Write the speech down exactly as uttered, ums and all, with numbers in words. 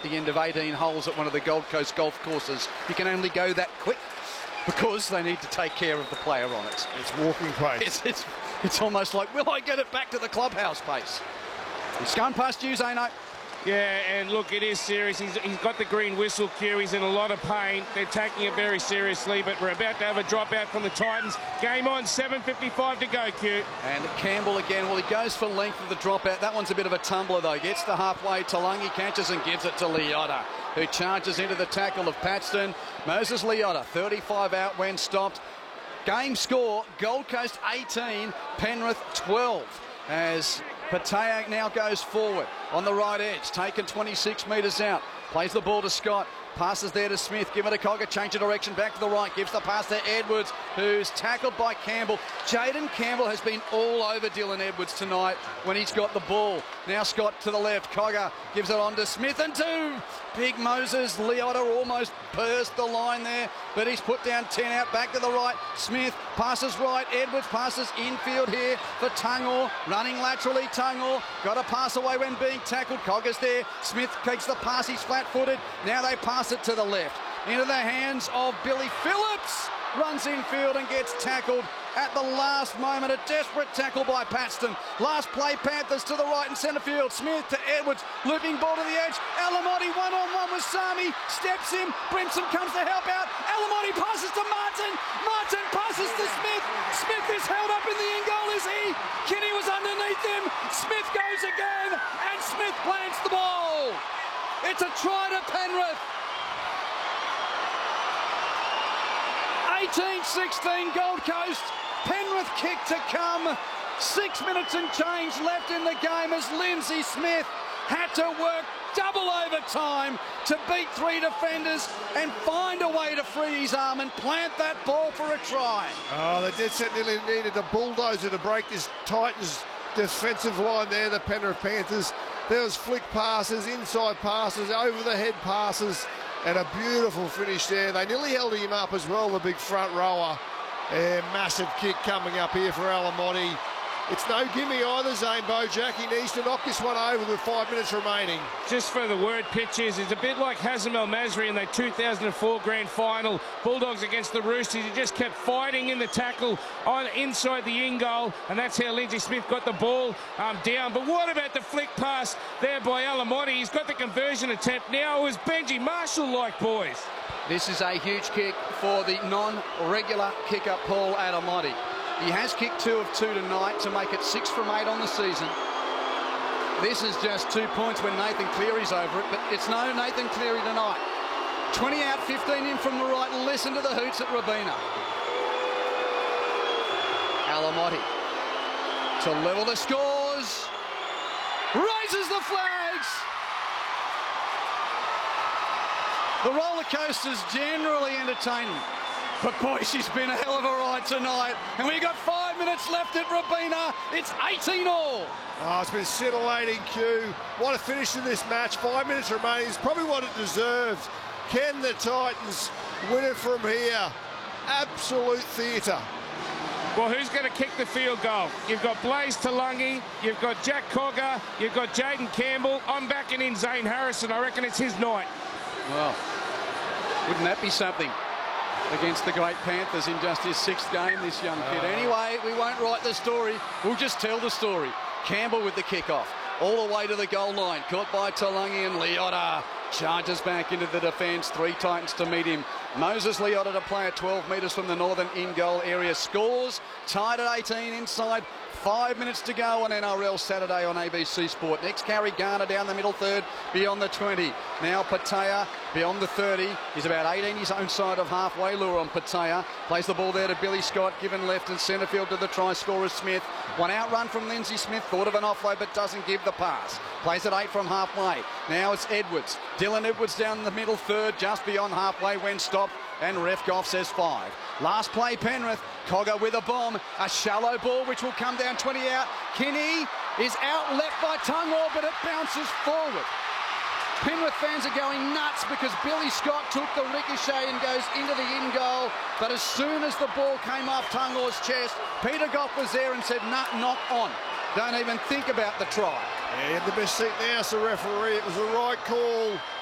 the end of eighteen holes at one of the Gold Coast golf courses. You can only go that quick because they need to take care of the player on it. It's walking pace. It's, it's, it's almost like, will I get it back to the clubhouse pace? He's going past you, Zano. Yeah, and look, it is serious. He's, he's got the green whistle cue. He's in a lot of pain. They're taking it very seriously, but we're about to have a dropout from the Titans. Game on, seven fifty-five to go, Q. And Campbell again. Well, he goes for length of the dropout. That one's a bit of a tumbler, though. Gets to halfway. Talangi catches and gives it to Leota, who charges into the tackle of Paxton. Moses Leota, thirty-five out when stopped. Game score, Gold Coast eighteen, Penrith twelve. As Petaia now goes forward on the right edge, taken twenty-six metres out, plays the ball to Scott, passes there to Smith, give it a Cogger, change of direction, back to the right, gives the pass to Edwards, who's tackled by Campbell. Jaden Campbell has been all over Dylan Edwards tonight when he's got the ball. Now Scott to the left, Cogger gives it on to Smith and two. Big Moses Leota almost burst the line there, but he's put down ten out, back to the right. Smith passes right, Edwards passes infield here for Tungor, running laterally Tungor, got a pass away when being tackled. Cogger's there, Smith takes the pass, he's flat-footed. Now they pass it to the left, into the hands of Billy Phillips. Runs infield and gets tackled at the last moment. A desperate tackle by Paxton. Last play, Panthers to the right in centre field. Smith to Edwards, looping ball to the edge. Alamotti one-on-one with Sami, steps in. Brimson comes to help out. Alamotti passes to Martin. Martin passes to Smith. Smith is held up in the in goal, is he? Kinney was underneath him. Smith goes again, and Smith plants the ball. It's a try to Penrith. eighteen sixteen Gold Coast, Penrith kick to come. Six minutes and change left in the game as Lindsay Smith had to work double overtime to beat three defenders and find a way to free his arm and plant that ball for a try. Oh, they did certainly needed a bulldozer to break this Titans defensive line there, the Penrith Panthers. There was flick passes, inside passes, over the head passes, and a beautiful finish there. They nearly held him up as well, the big front rower. A massive kick coming up here for Alamotti. It's no gimme either, Zane Bojack. He needs to knock this one over with five minutes remaining. Just for the word pitches, it's a bit like Hazem El Masri in the two thousand four grand final. Bulldogs against the Roosters. He just kept fighting in the tackle on inside the in goal, and that's how Lindsay Smith got the ball um, down. But what about the flick pass there by Alamotti? He's got the conversion attempt now. It was Benji Marshall-like, boys. This is a huge kick for the non-regular kicker, Paul Alamotti. He has kicked two of two tonight to make it six from eight on the season. This is just two points when Nathan Cleary's over it, but it's no Nathan Cleary tonight. twenty out, fifteen in from the right. Listen to the hoots at Robina. Alamotti to level the scores. Raises the flags. The roller coaster's generally entertaining. But boy, she's been a hell of a ride tonight. And we've got five minutes left at Robina. It's eighteen all. Oh, it's been scintillating, Q. What a finish to this match. Five minutes remaining. It's probably what it deserves. Can the Titans win it from here? Absolute theatre. Well, who's going to kick the field goal? You've got Blaze Talangi, you've got Jack Cogger, you've got Jaden Campbell. I'm backing in Zane Harrison. I reckon it's his night. Well, wouldn't that be something? Against the great Panthers in just his sixth game, this young kid. Oh. Anyway, we won't write the story. We'll just tell the story. Campbell with the kickoff. All the way to the goal line. Caught by Talangi and Leota. Charges back into the defence. Three Titans to meet him. Moses Leota to play at twelve metres from the northern in-goal area. Scores. Tied at eighteen inside. Five minutes to go on N R L Saturday on A B C Sport. Next carry, Garner down the middle third, beyond the twenty. Now Petaia beyond the thirty. He's about eighteen his own side of halfway. Lure on Petaia. Plays the ball there to Billy Scott, given left and centre field to the try scorer Smith. One out run from Lindsay Smith. Thought of an offload but doesn't give the pass. Plays at eight from halfway. Now it's Edwards. Dylan Edwards down the middle third, just beyond halfway when stopped. And ref Goff says five. Last play, Penrith. Cogger with a bomb. A shallow ball which will come down twenty out. Kinney is out left by Tungor, but it bounces forward. Penrith fans are going nuts because Billy Scott took the ricochet and goes into the in goal. But as soon as the ball came off Tungor's chest, Peter Goff was there and said, "Nut, not on. Don't even think about the try." And the best seat now, the referee. It was the right call.